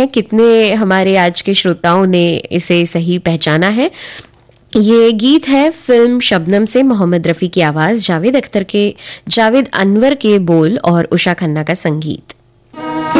हैं कितने हमारे आज के श्रोताओं ने इसे सही पहचाना है। ये गीत है फिल्म शबनम से, मोहम्मद रफ़ी की आवाज़, जावेद अनवर के बोल और उषा खन्ना का संगीत।